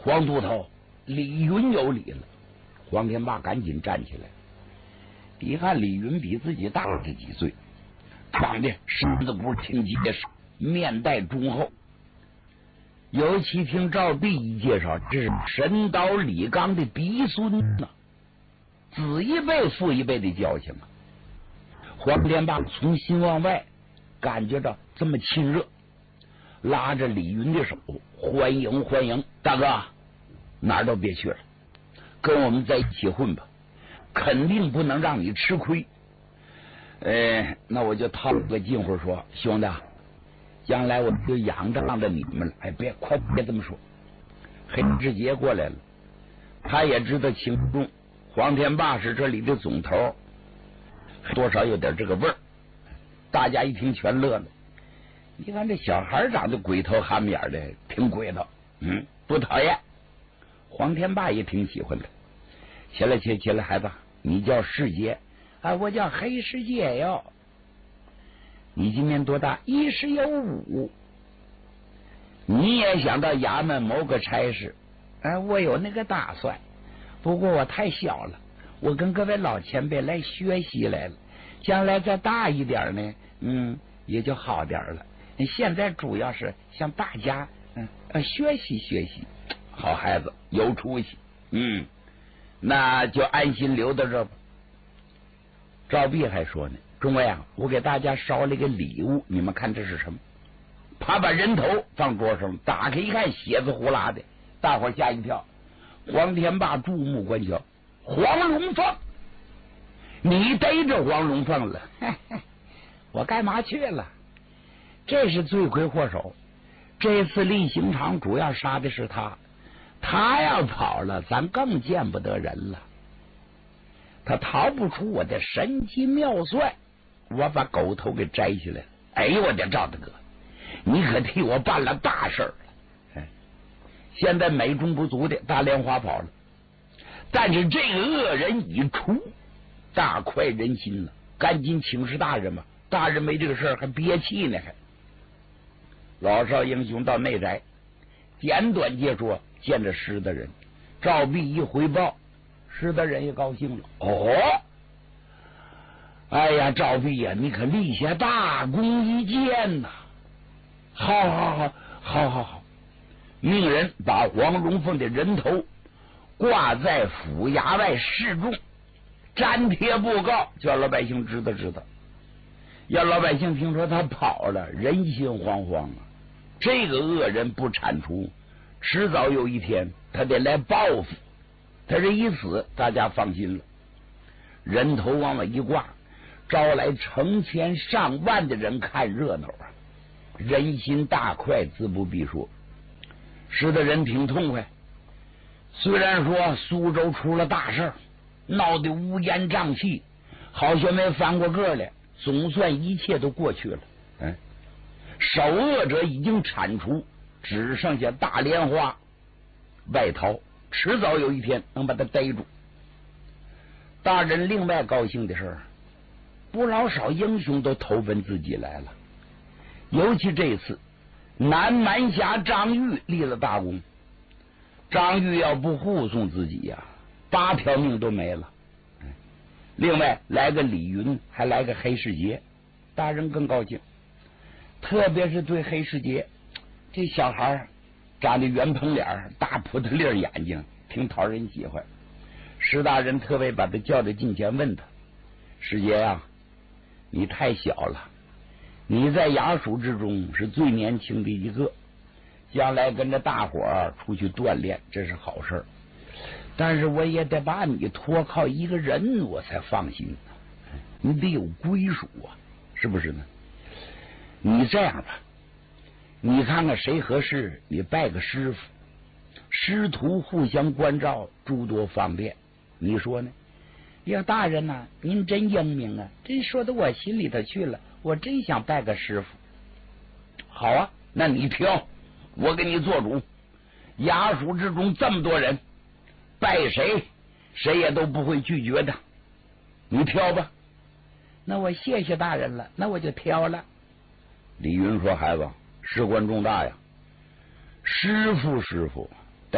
黄都头，李云有礼了。黄天霸赶紧站起来，一看李云比自己大这几岁，长得身子骨挺结实，面带忠厚。尤其听赵弼一介绍，这是神刀李纲的嫡孙呐，子一辈父一辈的交情啊。黄天霸从心往外感觉到这么亲热，拉着李云的手，欢迎欢迎，大哥哪儿都别去了，跟我们在一起混吧，肯定不能让你吃亏。那我就套个近乎说，兄弟，将来我就仰仗着你们了。别这么说。黑志杰过来了，他也知道情重，黄天霸是这里的总头，多少有点这个味儿。大家一听全乐了。你看这小孩长得鬼头憨眼的，挺鬼头，不讨厌。黄天霸也挺喜欢的。起来，孩子，你叫世杰啊？我叫黑世杰哟。你今年多大？15。你也想到衙门谋个差事？我有那个打算，不过我太小了，我跟各位老前辈来学习来了，将来再大一点呢，也就好点了。现在主要是向大家学习学习。好孩子，有出息，那就安心留到这吧。赵弼还说呢，众位啊，我给大家捎了一个礼物，你们看这是什么？他把人头放桌上，打开一看，血字呼啦的，大伙吓一跳。黄天霸注目观瞧，黄龙凤，你逮着黄龙凤了？我干嘛去了？这是罪魁祸首。这次厉刑场主要杀的是他，他要跑了，咱更见不得人了。他逃不出我的神机妙算，我把狗头给摘下来了。哎呦我的赵大哥，你可替我办了大事了。现在美中不足的大莲花跑了，但是这个恶人已除，大快人心了。赶紧请示大人吧，大人没这个事儿还憋气呢。老少英雄到内宅，简短解说，见着施大人。赵弼一回报，施大人也高兴了。哎呀，赵弼呀，你可立下大功一件呐！好，命人把黄龙凤的人头挂在府衙外示众，粘贴布告，叫老百姓知道。要老百姓听说他跑了，人心惶惶啊！这个恶人不铲除，迟早有一天他得来报复。他这一死，大家放心了。人头往外一挂，招来成千上万的人看热闹啊！人心大快，自不必说。使得人挺痛快。虽然说苏州出了大事，闹得乌烟瘴气，好像没翻过个来，总算一切都过去了。首恶者已经铲除，只剩下大莲花外逃，迟早有一天能把他逮住。大人另外高兴的是，不老少英雄都投奔自己来了。尤其这次南蛮侠张玉立了大功，张玉要不护送自己呀，8条命都没了。另外来个李云，还来个黑世杰，大人更高兴。特别是对黑世杰这小孩长得圆蓬脸，大葡萄粒眼睛，挺讨人喜欢。石大人特别把他叫到近前，问他：世杰呀，你太小了，你在衙署之中是最年轻的一个，将来跟着大伙儿出去锻炼，这是好事。但是我也得把你托靠一个人，我才放心。你得有归属啊，是不是呢？你这样吧，你看看谁合适，你拜个师傅，师徒互相关照，诸多方便。你说呢？呀，大人呐，您真英明啊，真说到我心里头去了，我真想拜个师傅。好啊，那你挑，我给你做主。衙署之中这么多人，拜谁谁也都不会拒绝的，你挑吧。那我谢谢大人了，那我就挑了。李云说：孩子，事关重大呀，师傅